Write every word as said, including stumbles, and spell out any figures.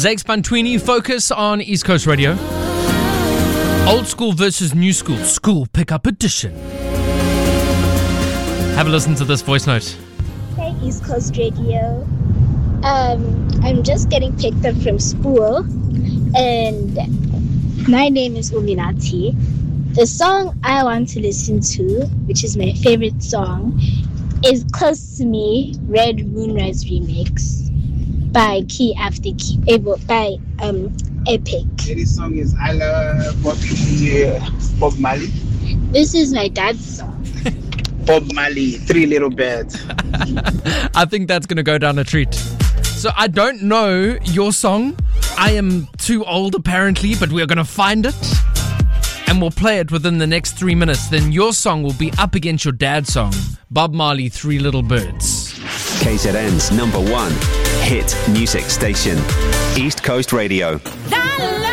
Zakes Bantwini, Focus on East Coast Radio. Old school versus new school. School pickup edition. Have a listen to this voice note. Hey, East Coast Radio. Um, I'm just getting picked up from school, and my name is Uminati. The song I want to listen to, which is my favorite song, is Close to Me, Red Moonrise Remix by Key After Key, by um, Epic. This song is I Love Bobby, uh, Bob Marley. This is my dad's song. Bob Marley, Three Little Birds. I think that's going to go down a treat. So I don't know your song. I am too old apparently, but we're going to find it. And we'll play it within the next three minutes. Then your song will be up against your dad's song. Bob Marley, Three Little Birds. K Z N's number one hit music station. East Coast Radio. I love